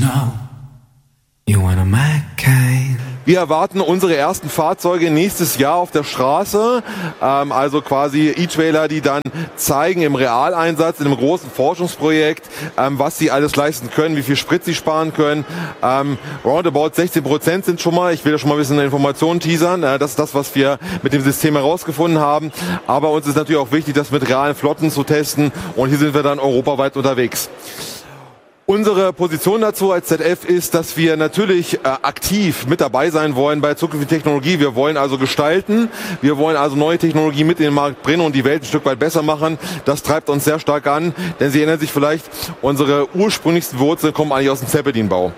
you want a McCain. Wir erwarten unsere ersten Fahrzeuge nächstes Jahr auf der Straße, also quasi E-Trailer, die dann zeigen im Realeinsatz, in einem großen Forschungsprojekt, was sie alles leisten können, wie viel Sprit sie sparen können. Roundabout 16% sind schon mal, ich will da schon mal ein bisschen Informationen teasern, das ist das, was wir mit dem System herausgefunden haben. Aber uns ist natürlich auch wichtig, das mit realen Flotten zu testen, und hier sind wir dann europaweit unterwegs. Unsere Position dazu als ZF ist, dass wir natürlich aktiv mit dabei sein wollen bei zukünftiger Technologie. Wir wollen also gestalten, wir wollen also neue Technologie mit in den Markt bringen und die Welt ein Stück weit besser machen. Das treibt uns sehr stark an, denn Sie erinnern sich vielleicht, unsere ursprünglichsten Wurzeln kommen eigentlich aus dem Zeppelin-Bau.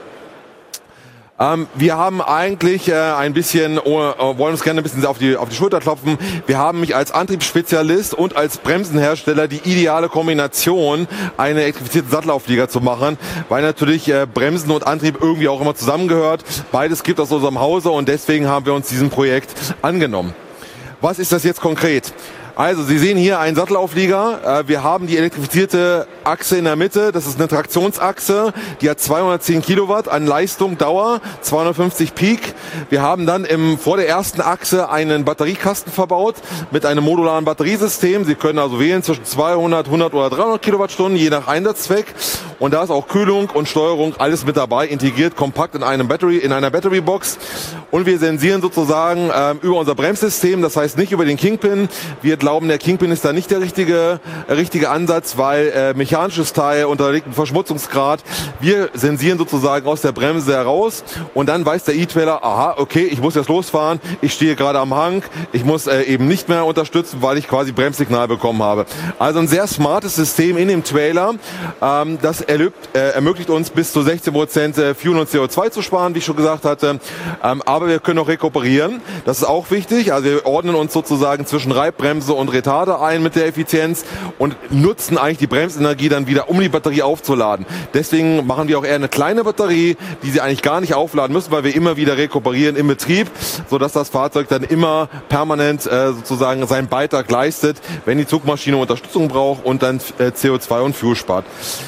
Wir haben eigentlich ein bisschen, wollen uns gerne ein bisschen auf die Schulter klopfen. Wir haben mich als Antriebsspezialist und als Bremsenhersteller die ideale Kombination, einen elektrifizierten Sattelauflieger zu machen, weil natürlich Bremsen und Antrieb irgendwie auch immer zusammengehört. Beides gibt aus unserem Hause, und deswegen haben wir uns diesem Projekt angenommen. Was ist das jetzt konkret? Also, Sie sehen hier einen Sattelauflieger. Wir haben die elektrifizierte Achse in der Mitte. Das ist eine Traktionsachse. Die hat 210 Kilowatt an Leistung, Dauer, 250 Peak. Wir haben dann vor der ersten Achse einen Batteriekasten verbaut mit einem modularen Batteriesystem. Sie können also wählen zwischen 200, 100 oder 300 Kilowattstunden, je nach Einsatzzweck. Und da ist auch Kühlung und Steuerung alles mit dabei, integriert, kompakt in einer Battery-Box. Und wir sensieren sozusagen über unser Bremssystem, das heißt nicht über den Kingpin. Wir glauben, der Kingpin ist da nicht der richtige Ansatz, weil mechanisches Teil unterliegt einem Verschmutzungsgrad. Wir sensieren sozusagen aus der Bremse heraus, und dann weiß der E-Trailer, aha, okay, ich muss jetzt losfahren, ich stehe gerade am Hang, ich muss eben nicht mehr unterstützen, weil ich quasi Bremssignal bekommen habe. Also ein sehr smartes System in dem Trailer, das ermöglicht uns bis zu 16% Fuel und CO2 zu sparen, wie ich schon gesagt hatte, aber wir können auch rekuperieren, das ist auch wichtig, also wir ordnen uns sozusagen zwischen Reibbremse und Retarder ein mit der Effizienz und nutzen eigentlich die Bremsenergie dann wieder, um die Batterie aufzuladen. Deswegen machen wir auch eher eine kleine Batterie, die Sie eigentlich gar nicht aufladen müssen, weil wir immer wieder rekuperieren im Betrieb, sodass das Fahrzeug dann immer permanent sozusagen seinen Beitrag leistet, wenn die Zugmaschine Unterstützung braucht und dann CO2 und Fuel spart.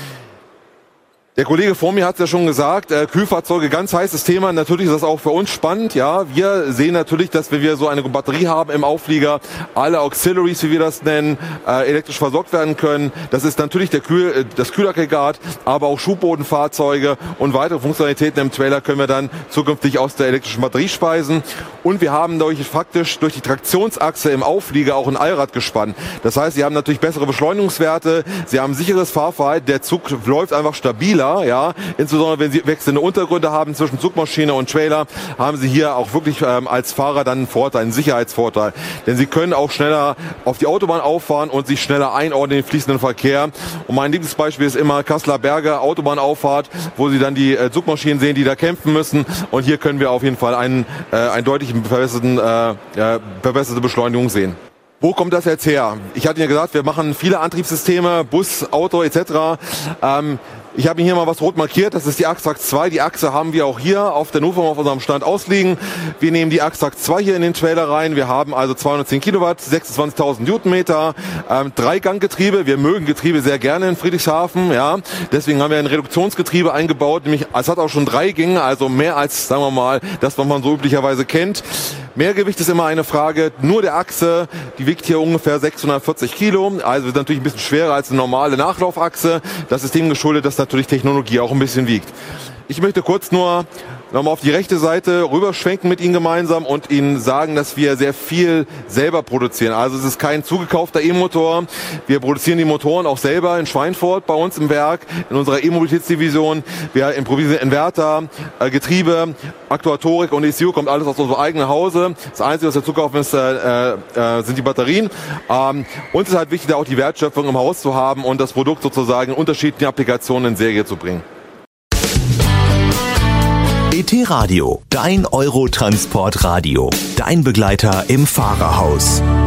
Der Kollege vor mir hat es ja schon gesagt, Kühlfahrzeuge, ganz heißes Thema. Natürlich ist das auch für uns spannend. Ja, wir sehen natürlich, dass wir so eine Batterie haben im Auflieger, alle Auxiliaries, wie wir das nennen, elektrisch versorgt werden können. Das ist natürlich das Kühlaggregat, aber auch Schubbodenfahrzeuge und weitere Funktionalitäten im Trailer können wir dann zukünftig aus der elektrischen Batterie speisen. Und wir haben faktisch durch die Traktionsachse im Auflieger auch ein Allradgespann. Das heißt, Sie haben natürlich bessere Beschleunigungswerte, Sie haben sicheres Fahrverhalten, der Zug läuft einfach stabiler. Ja, insbesondere wenn Sie wechselnde Untergründe haben zwischen Zugmaschine und Trailer, haben Sie hier auch wirklich als Fahrer dann einen Vorteil, einen Sicherheitsvorteil. Denn Sie können auch schneller auf die Autobahn auffahren und sich schneller einordnen in den fließenden Verkehr. Und mein Lieblingsbeispiel ist immer Kasseler Berge, Autobahnauffahrt, wo Sie dann die Zugmaschinen sehen, die da kämpfen müssen. Und hier können wir auf jeden Fall einen deutlich verbesserte Beschleunigung sehen. Wo kommt das jetzt her? Ich hatte ja gesagt, wir machen viele Antriebssysteme, Bus, Auto etc. Ich habe hier mal was rot markiert, das ist die Axtrax 2. Die Achse haben wir auch hier auf der Nufung auf unserem Stand ausliegen. Wir nehmen die Axtrax 2 hier in den Trailer rein. Wir haben also 210 Kilowatt, 26.000 Newtonmeter, Dreiganggetriebe. Wir mögen Getriebe sehr gerne in Friedrichshafen. Ja. Deswegen haben wir ein Reduktionsgetriebe eingebaut. Nämlich, es hat auch schon 3 Gänge, also mehr als, sagen wir mal, das, was man so üblicherweise kennt. Mehrgewicht ist immer eine Frage, nur der Achse, die wiegt hier ungefähr 640 Kilo, also ist natürlich ein bisschen schwerer als eine normale Nachlaufachse. Das ist dem geschuldet, dass natürlich Technologie auch ein bisschen wiegt. Ich möchte kurz nur nochmal auf die rechte Seite rüberschwenken mit Ihnen gemeinsam und Ihnen sagen, dass wir sehr viel selber produzieren. Also es ist kein zugekaufter E-Motor. Wir produzieren die Motoren auch selber in Schweinfurt bei uns im Werk, in unserer E-Mobilitätsdivision. Wir improvisieren Inverter, Getriebe, Aktuatorik und ECU, kommt alles aus unserem eigenen Hause. Das Einzige, was wir zukaufen, sind die Batterien. Uns ist halt wichtig, da auch die Wertschöpfung im Haus zu haben und das Produkt sozusagen in unterschiedlichen Applikationen in Serie zu bringen. ET Radio, dein Eurotransport-Radio, dein Begleiter im Fahrerhaus.